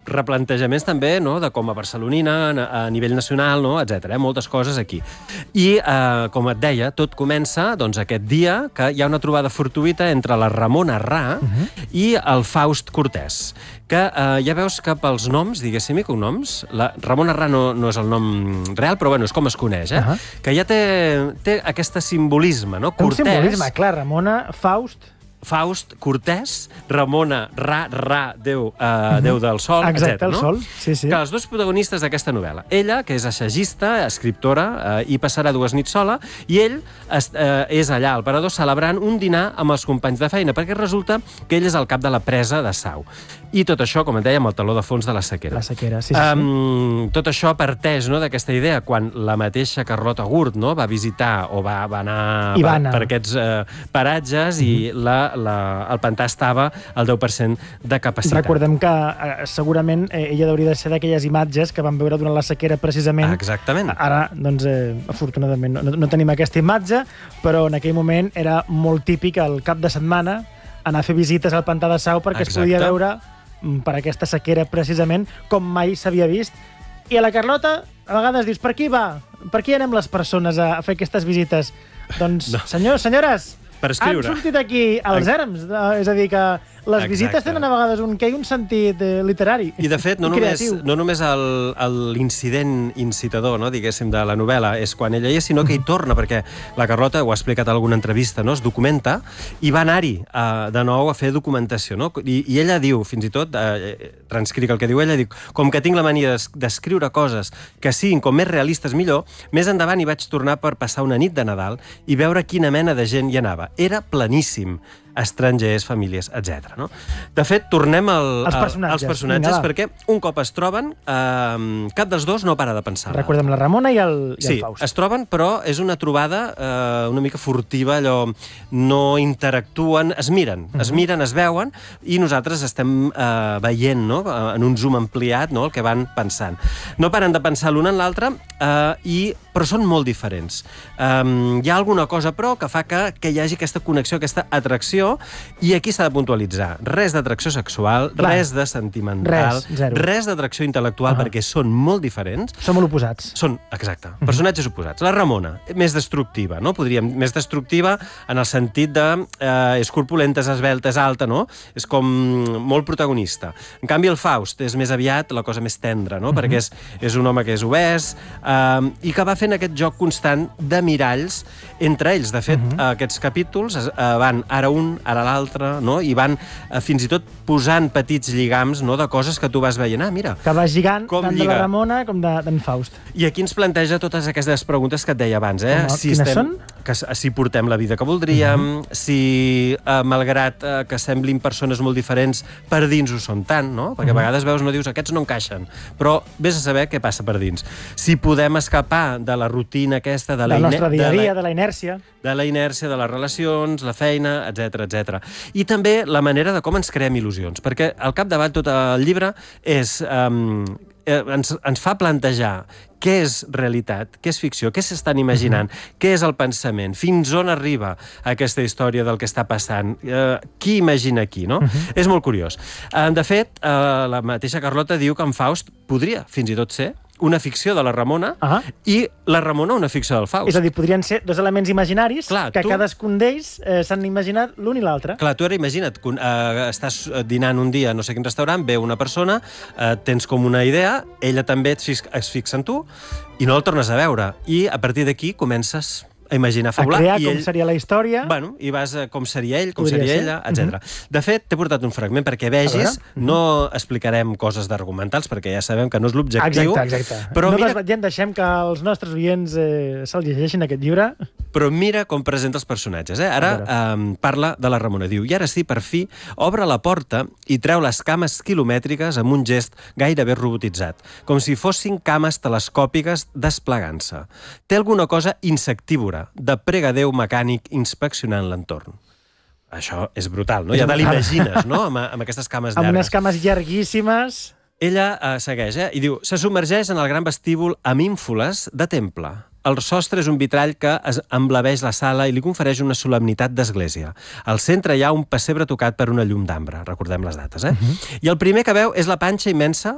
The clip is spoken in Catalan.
replantejaments també, no?, de com a barcelonina, a nivell nacional, no?, etc. Moltes coses aquí. I, com et deia, tot comença doncs, aquest dia que hi ha una trobada fortuïta entre la Ramona Ra i el Faust Cortés, que ja veus que pels noms, diguéssim, i cognoms, la Ramona Ra no és el nom real, però bueno, és com es coneix, que ja té aquest simbolisme, no? Té un simbolisme, clar, Ramona, Faust, Cortés, Ramona, Ra, Déu del Sol, exacte, etc. el Sol, sí. Que els dos protagonistes d'aquesta novel·la. Ella, que és assagista, escriptora, i passarà 2 nits sola, i ell és allà al Parador celebrant un dinar amb els companys de feina, perquè resulta que ell és el cap de la presa de Sau. I tot això, com et deia, amb el taló de fons de la sequera. La sequera, sí. Tot això parteix d'aquesta idea quan la mateixa Carlota Gurt va visitar o va anar per aquests paratges i el pantà estava al 10% de capacitat. Recordem que segurament ella hauria de ser d'aquelles imatges que vam veure durant la sequera precisament. Exactament. Ara, doncs, afortunadament, no tenim aquesta imatge, però en aquell moment era molt típic el cap de setmana anar a fer visites al pantà de Sau perquè es podia veure per aquesta sequera precisament com mai s'havia vist. I a la Carlota a vegades dius, per aquí va? Per aquí anem les persones a fer aquestes visites? Doncs, senyors, senyores, per escriure. Han sortit aquí els erms, és a dir, que les visites tenen a vegades un sentit literari. I de fet, no només l'incident incitador, diguéssim, de la novel·la és quan ella hi és, sinó que hi torna, perquè la Carlota, ho ha explicat en alguna entrevista, es documenta i va anar-hi de nou a fer documentació. I ella diu, fins i tot, transcric el que diu ella, diu, com que tinc la mania d'escriure coses que siguin com més realistes millor, més endavant hi vaig tornar per passar una nit de Nadal i veure quina mena de gent hi anava. Era planíssim. Estrangers, famílies, etc. De fet, tornem als personatges perquè un cop es troben, cap dels dos no para de pensar. Recordem la Ramona i el Faust. Sí, es troben, però és una trobada una mica furtiva, allò no interactuen, es miren, es veuen, i nosaltres estem veient en un zoom ampliat el que van pensant. No paren de pensar l'un en l'altre, però són molt diferents. Hi ha alguna cosa, però, que fa que hi hagi aquesta connexió, aquesta atracció, i aquí s'ha de puntualitzar. Res d'atracció sexual, res de sentimental, res d'atracció intel·lectual, perquè són molt diferents. Són molt oposats. Són, exacte, personatges oposats. La Ramona, més destructiva, més destructiva en el sentit de és corpulenta, és esvelta, és alta, és com molt protagonista. En canvi, el Faust és més aviat la cosa més tendra, perquè és un home que és obès i que va fent aquest joc constant de miralls entre ells. De fet, aquests capítols van ara un, ara l'altre, i van fins i tot posant petits lligams de coses que tu vas veient. Mira, que vas lligant tant de la Ramona com d'en Faust. I aquí ens planteja totes aquestes preguntes que et deia abans. Quines són? Si portem la vida que voldríem, si, malgrat que semblin persones molt diferents, per dins ho són tant, perquè a vegades veus, dius, aquests no encaixen, però vés a saber què passa per dins. Si podem escapar de la rutina aquesta, del nostre dia a dia, de la inèrcia. De la inèrcia, de les relacions, la feina, etc. I també la manera de com ens creem il·lusions, perquè al capdavant tot el llibre ens fa plantejar què és realitat, què és ficció, què s'estan imaginant, què és el pensament, fins on arriba aquesta història del que està passant, qui imagina qui, És molt curiós. De fet, la mateixa Carlota diu que en Faust podria fins i tot ser una ficció de la Ramona i la Ramona una ficció del Faust. És a dir, podrien ser dos elements imaginaris que cadascun d'ells s'han imaginat l'un i l'altre. Clar, tu ara imagina't, estàs dinant un dia a no sé quin restaurant, ve una persona, tens com una idea, ella també es fixa en tu i no el tornes a veure. I a partir d'aquí comences a imaginar, fabular. A crear com seria la història. Bueno, i vas a com seria ell, com seria ella, etc. De fet, t'he portat un fragment perquè vegis, no explicarem coses d'argumentals, perquè ja sabem que no és l'objectiu. Exacte. No desvetllem, deixem que els nostres oients se'l llegeixin, aquest llibre. Però mira com presenta els personatges. Ara parla de la Ramona. Diu, i ara sí, per fi, obre la porta i treu les cames quilomètriques amb un gest gairebé robotitzat, com si fossin cames telescòpiques desplegant-se. Té alguna cosa insectívora, de pregadeu mecànic inspeccionant l'entorn. Això és brutal, no? Ja te l'imagines, no? Amb aquestes cames llargues. Amb unes cames llarguíssimes. Ella segueix, i diu, se submergeix en el gran vestíbul amb ínfoles de temple. El sostre és un vitrall que emblaveix la sala i li confereix una solemnitat d'església. Al centre hi ha un pessebre tocat per una llum d'ambre, recordem les dates, I el primer que veu és la panxa immensa